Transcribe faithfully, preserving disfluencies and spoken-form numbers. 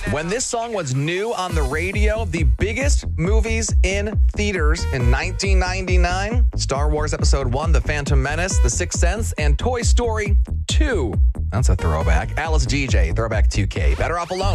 When this song was new on the radio, the biggest movies in theaters in nineteen ninety-nine, Star Wars Episode one, The Phantom Menace, The Sixth Sense, and Toy Story two. That's a throwback. Alice G J, Throwback two K. Better Off Alone.